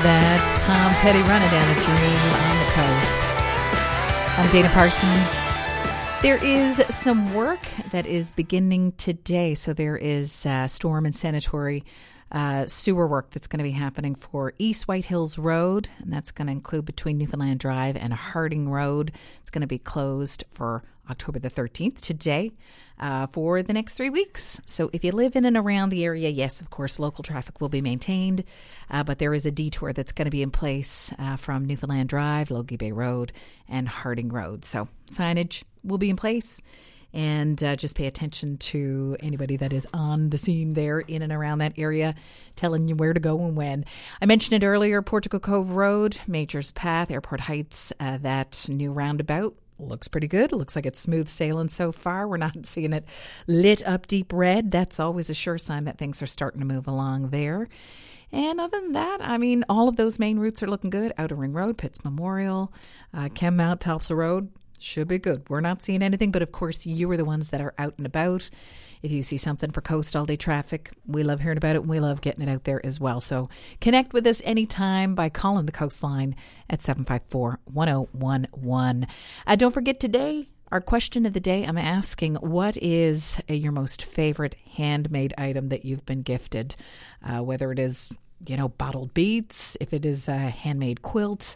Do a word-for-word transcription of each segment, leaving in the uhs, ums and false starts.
That's Tom Petty running down a dream on the coast. I'm Dana Parsons. There is some work that is beginning today. So there is uh, storm and sanitary uh, sewer work that's going to be happening for East White Hills Road, and that's going to include between Newfoundland Drive and Harding Road. It's going to be closed for October the thirteenth, today, uh, for the next three weeks. So if you live in and around the area, yes, of course, local traffic will be maintained, uh, but there is a detour that's going to be in place uh, from Newfoundland Drive, Logie Bay Road, and Harding Road. So signage will be in place, and uh, just pay attention to anybody that is on the scene there in and around that area, telling you where to go and when. I mentioned it earlier, Portico Cove Road, Major's Path, Airport Heights, uh, that new roundabout looks pretty good. It looks like it's smooth sailing so far. We're not seeing it lit up deep red. That's always a sure sign that things are starting to move along there. And other than that, I mean, all of those main routes are looking good. Outer Ring Road, Pitts Memorial, uh, Kenmount, Tulsa Road should be good. We're not seeing anything, but of course, you are the ones that are out and about. If you see something for coast all day traffic, we love hearing about it, and we love getting it out there as well. So connect with us anytime by calling the Coastline at seven five four, one oh one one. Uh, don't forget today, our question of the day, I'm asking, what is uh, your most favorite handmade item that you've been gifted? Uh, whether it is, you know, bottled beads, if it is a handmade quilt,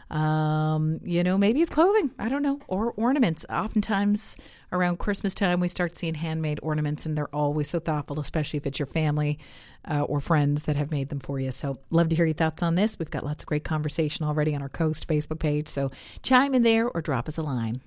Um, you know, maybe it's clothing, I don't know, or ornaments. Oftentimes around Christmas time, we start seeing handmade ornaments, and they're always so thoughtful, especially if it's your family uh, or friends that have made them for you. So love to hear your thoughts on this. We've got lots of great conversation already on our Coast Facebook page. So chime in there or drop us a line.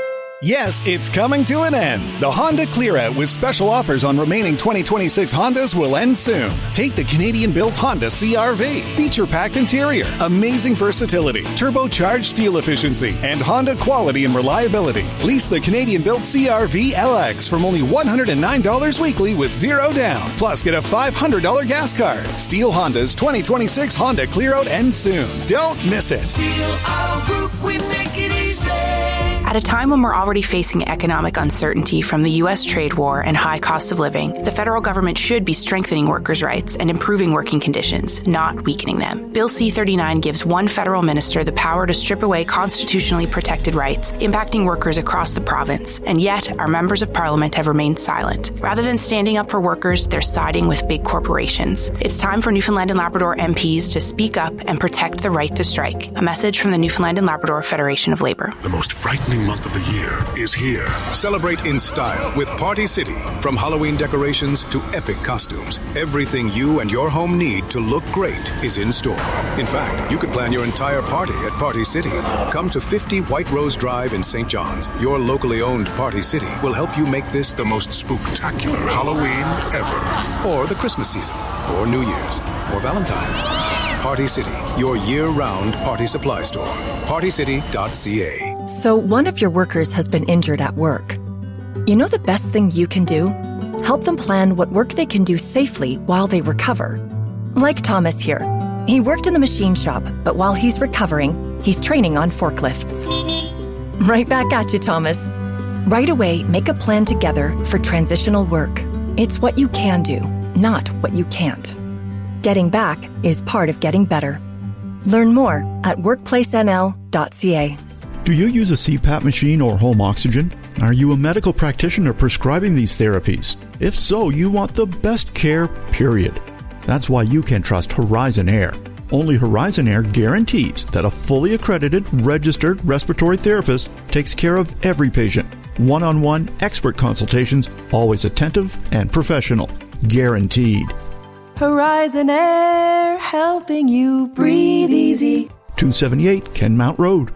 Yes, it's coming to an end. The Honda Clear Out with special offers on remaining twenty twenty-six Hondas will end soon. Take the Canadian-built Honda C R V. Feature-packed interior, amazing versatility, turbocharged fuel efficiency, and Honda quality and reliability. Lease the Canadian-built C R V L X from only one hundred nine dollars weekly with zero down. Plus, get a five hundred dollars gas card. Steele Honda's twenty twenty-six Honda Clear Out ends soon. Don't miss it. Steele Auto Group, we make it easy. At a time when we're already facing economic uncertainty from the U S trade war and high cost of living, the federal government should be strengthening workers' rights and improving working conditions, not weakening them. Bill C thirty-nine gives one federal minister the power to strip away constitutionally protected rights, impacting workers across the province, and yet our members of parliament have remained silent. Rather than standing up for workers, they're siding with big corporations. It's time for Newfoundland and Labrador M Ps to speak up and protect the right to strike. A message from the Newfoundland and Labrador Federation of Labour. The most frightening month of the year is here. Celebrate in style with Party City. From Halloween decorations to epic costumes, everything you and your home need to look great is in store. In fact, you could plan your entire party at Party City. Come to fifty White Rose Drive in Saint John's. Your locally owned Party City will help you make this the most Spooktacular Halloween ever. or the Christmas season, or New Year's, or Valentine's. Party City, your year-round party supply store. party city dot c a. So one of your workers has been injured at work. You know the best thing you can do? Help them plan what work they can do safely while they recover. Like Thomas here. He worked in the machine shop, but while he's recovering, he's training on forklifts. Right back at you, Thomas. Right away, make a plan together for transitional work. It's what you can do, not what you can't. Getting back is part of getting better. Learn more at workplace n l dot c a. Do you use a C PAP machine or home oxygen? Are you a medical practitioner prescribing these therapies? If so, you want the best care, period. That's why you can trust Horizon Air. Only Horizon Air guarantees that a fully accredited, registered respiratory therapist takes care of every patient. One-on-one expert consultations, always attentive and professional. Guaranteed. Horizon Air, helping you breathe easy. two seventy-eight Kenmount Road.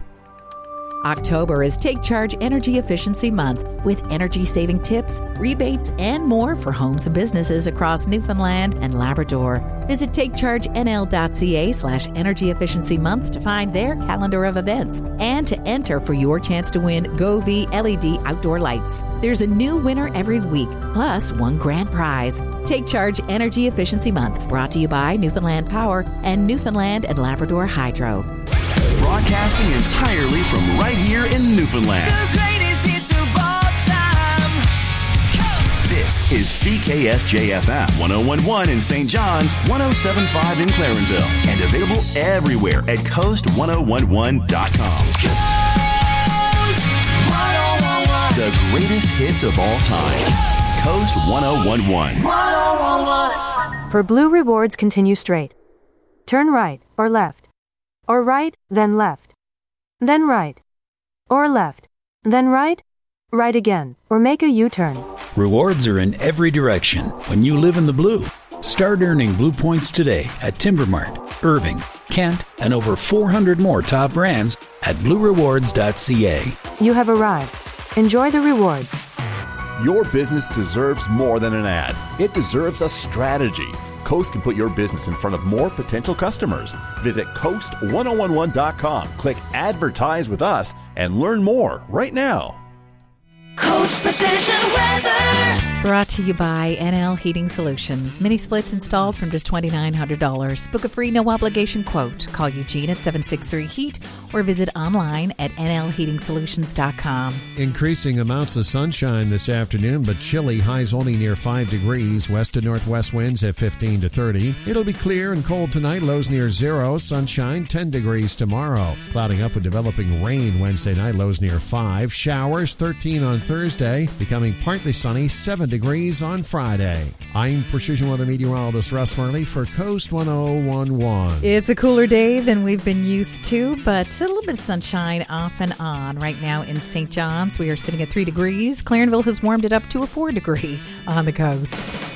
October is Take Charge Energy Efficiency Month with energy-saving tips, rebates, and more for homes and businesses across Newfoundland and Labrador. Visit takechargenl.ca slash energy efficiency month to find their calendar of events and to enter for your chance to win Govee L E D outdoor lights. There's a new winner every week, plus one grand prize. Take Charge Energy Efficiency Month, brought to you by Newfoundland Power and Newfoundland and Labrador Hydro. Broadcasting entirely from right here in Newfoundland. The greatest hits of all time. This is C K S J F M one oh one point one in Saint John's, one oh seven point five in Clarenville, and available everywhere at coast ten eleven dot com. The greatest hits of all time. Coast ten eleven. For Blue Rewards, continue straight. Turn right or left. Or right, then left. Then right. Or left. Then right. Right again. Or make a U-turn. Rewards are in every direction when you live in the blue. Start earning Blue Points today at Timbermart, Irving, Kent, and over four hundred more top brands at blue rewards dot c a. You have arrived. Enjoy the rewards. Your business deserves more than an ad. It deserves a strategy. Coast can put your business in front of more potential customers. Visit coast ten eleven dot com, click Advertise with Us, and learn more right now. Coast Precision Weather. Brought to you by N L Heating Solutions. Mini splits installed from just two thousand nine hundred dollars. Book a free no obligation quote. Call Eugene at seven six three heat or visit online at n l heating solutions dot com. Increasing amounts of sunshine this afternoon, but chilly. Highs only near five degrees. West to northwest winds at fifteen to thirty. It'll be clear and cold tonight. Lows near zero. Sunshine ten degrees tomorrow. Clouding up with developing rain Wednesday night. Lows near five. Showers thirteen on Thursday. Becoming partly sunny. seven degrees on Friday. I'm Precision Weather Meteorologist Russ Marley for Coast ten eleven. It's a cooler day than we've been used to, but a little bit of sunshine off and on. Right now in Saint John's, we are sitting at three degrees. Clarenville has warmed it up to a four degree on the coast.